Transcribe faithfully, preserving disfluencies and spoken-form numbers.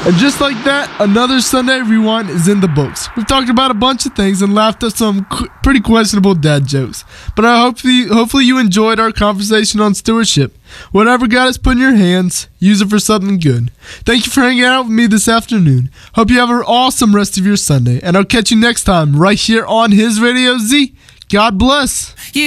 And just like that, another Sunday Rewind is in the books. We've talked about a bunch of things and laughed at some qu- pretty questionable dad jokes. But I hope you, hopefully you enjoyed our conversation on stewardship. Whatever God has put in your hands, use it for something good. Thank you for hanging out with me this afternoon. Hope you have an awesome rest of your Sunday. And I'll catch you next time right here on His Radio Z. God bless.